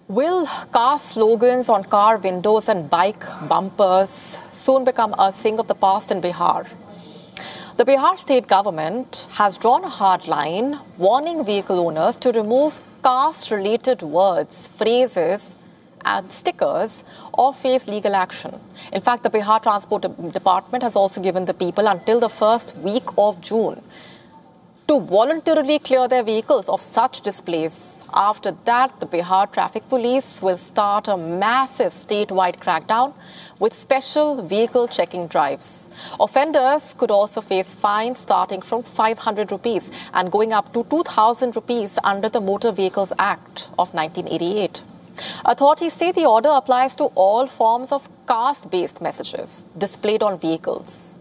Will car slogans on car windows and bike bumpers soon become a thing of the past in Bihar? The Bihar state government has drawn a hard line, warning vehicle owners to remove caste-related words, phrases, and stickers or face legal action. In fact, the Bihar Transport Department has also given the people until the first week of June to voluntarily clear their vehicles of such displays. After that, the Bihar Traffic Police will start a massive statewide crackdown with special vehicle checking drives. Offenders could also face fines starting from 500 rupees and going up to 2,000 rupees under the Motor Vehicles Act of 1988. Authorities say the order applies to all forms of caste-based messages displayed on vehicles.